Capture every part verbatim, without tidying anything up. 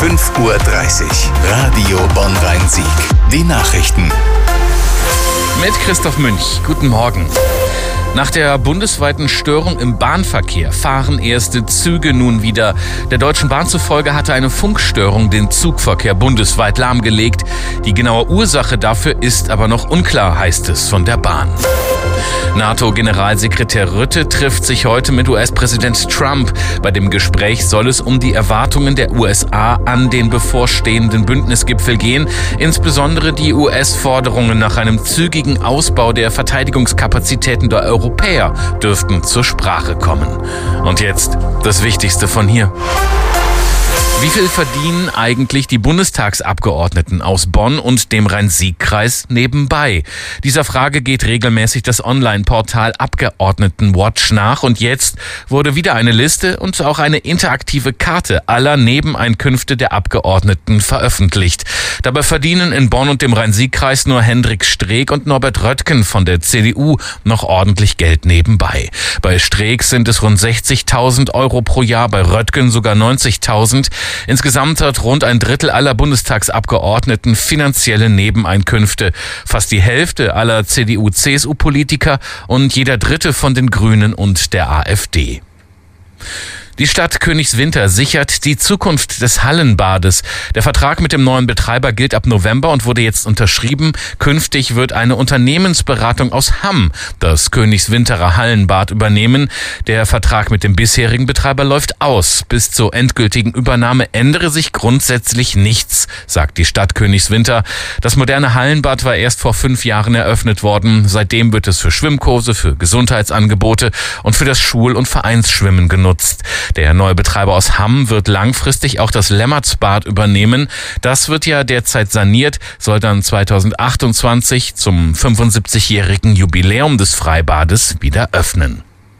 fünf Uhr dreißig. Radio Bonn-Rhein-Sieg. Die Nachrichten. Mit Christoph Münch. Guten Morgen. Nach der bundesweiten Störung im Bahnverkehr fahren erste Züge nun wieder. Der Deutschen Bahn zufolge hatte eine Funkstörung den Zugverkehr bundesweit lahmgelegt. Die genaue Ursache dafür ist aber noch unklar, heißt es von der Bahn. NATO-Generalsekretär Rutte trifft sich heute mit U S-Präsident Trump. Bei dem Gespräch soll es um die Erwartungen der U S A an den bevorstehenden Bündnisgipfel gehen. Insbesondere die U S-Forderungen nach einem zügigen Ausbau der Verteidigungskapazitäten der Europäer dürften zur Sprache kommen. Und jetzt das Wichtigste von hier. Wie viel verdienen eigentlich die Bundestagsabgeordneten aus Bonn und dem Rhein-Sieg-Kreis nebenbei? Dieser Frage geht regelmäßig das Online-Portal Abgeordnetenwatch nach und jetzt wurde wieder eine Liste und auch eine interaktive Karte aller Nebeneinkünfte der Abgeordneten veröffentlicht. Dabei verdienen in Bonn und dem Rhein-Sieg-Kreis nur Hendrik Streeck und Norbert Röttgen von der C D U noch ordentlich Geld nebenbei. Bei Streeck sind es rund sechzigtausend Euro pro Jahr, bei Röttgen sogar neunzigtausend. Insgesamt hat rund ein Drittel aller Bundestagsabgeordneten finanzielle Nebeneinkünfte. Fast die Hälfte aller C D U-C S U-Politiker und jeder Dritte von den Grünen und der AfD. Die Stadt Königswinter sichert die Zukunft des Hallenbades. Der Vertrag mit dem neuen Betreiber gilt ab November und wurde jetzt unterschrieben. Künftig wird eine Unternehmensberatung aus Hamm das Königswinterer Hallenbad übernehmen. Der Vertrag mit dem bisherigen Betreiber läuft aus. Bis zur endgültigen Übernahme ändere sich grundsätzlich nichts, sagt die Stadt Königswinter. Das moderne Hallenbad war erst vor fünf Jahren eröffnet worden. Seitdem wird es für Schwimmkurse, für Gesundheitsangebote und für das Schul- und Vereinsschwimmen genutzt. Der neue Betreiber aus Hamm wird langfristig auch das Lemmertsbad übernehmen. Das wird ja derzeit saniert, soll dann zweitausendachtundzwanzig zum fünfundsiebzigjährigen Jubiläum des Freibades wieder öffnen.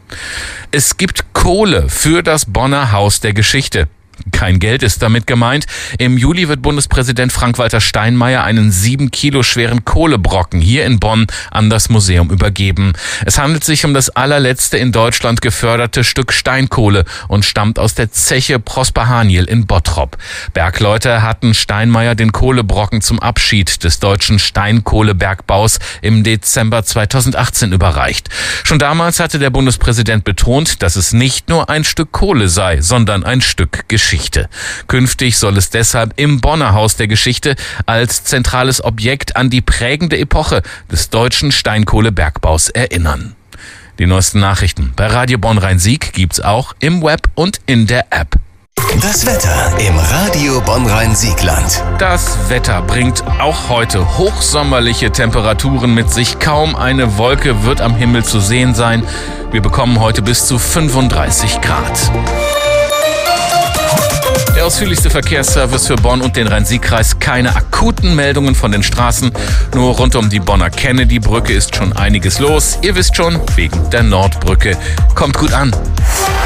Es gibt Kohle für das Bonner Haus der Geschichte. Kein Geld ist damit gemeint. Im Juli wird Bundespräsident Frank-Walter Steinmeier einen sieben Kilo schweren Kohlebrocken hier in Bonn an das Museum übergeben. Es handelt sich um das allerletzte in Deutschland geförderte Stück Steinkohle und stammt aus der Zeche Prosper Haniel in Bottrop. Bergleute hatten Steinmeier den Kohlebrocken zum Abschied des deutschen Steinkohlebergbaus im Dezember zweitausendachtzehn überreicht. Schon damals hatte der Bundespräsident betont, dass es nicht nur ein Stück Kohle sei, sondern ein Stück Geschichte. Geschichte. Künftig soll es deshalb im Bonner Haus der Geschichte als zentrales Objekt an die prägende Epoche des deutschen Steinkohlebergbaus erinnern. Die neuesten Nachrichten bei Radio Bonn-Rhein-Sieg gibt's auch im Web und in der App. Das Wetter im Radio Bonn-Rhein-Siegland. Das Wetter bringt auch heute hochsommerliche Temperaturen mit sich. Kaum eine Wolke wird am Himmel zu sehen sein. Wir bekommen heute bis zu fünfunddreißig Grad. Der ausführlichste Verkehrsservice für Bonn und den Rhein-Sieg-Kreis. Keine akuten Meldungen von den Straßen. Nur rund um die Bonner Kennedy-Brücke ist schon einiges los. Ihr wisst schon, wegen der Nordbrücke. Kommt gut an.